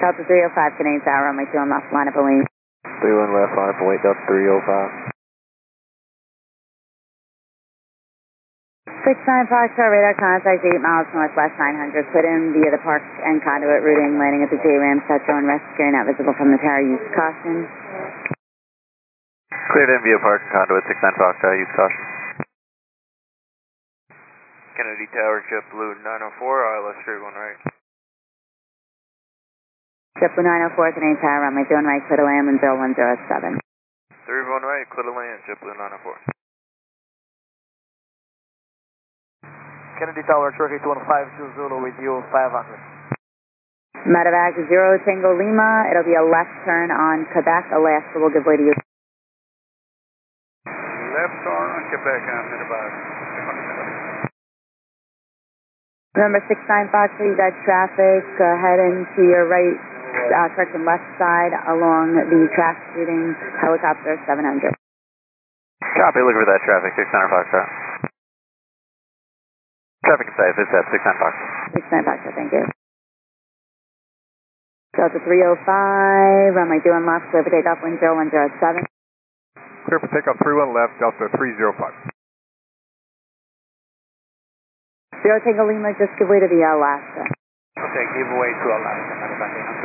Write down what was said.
Delta 305, Canadian Tower, runway 21 left, line up and wait. 31 left, line up and wait, Delta 305. 69 Foxtrot, radar contact 8 miles northwest 900. Put in via the park and conduit routing, landing at the J-Ram, Tetro and rest secure, not visible from the tower, use caution. Cleared in via park and conduit, 69 Foxtrot, use caution. Kennedy Tower, JetBlue 904, ILS 31 right. JetBlue 904, Canadian Tower, runway 21 right, clear to land, and 0107. 31 right, clear to land, JetBlue 904. Kennedy Tower, Turkey 215 Zulu with you, 500. Medevac 0 Tango Lima, it'll be a left turn on Quebec, Alaska will give way to you. Left turn on Quebec and Medevac. Remember 69 Fox, you got traffic, heading to your right, correction, left side along the traffic shooting helicopter 700. Copy, looking for that traffic, 69 Foxtrot. Traffic and safe, it's at 69 Foxtrot. 69 Fox, thank you. Delta 305, runway 21 left, clear for takeoff, wind 0107. Clear for takeoff 31 left, Delta 305. 0 Tango Lima, just give way to the Alaska. Okay, give way to Alaska.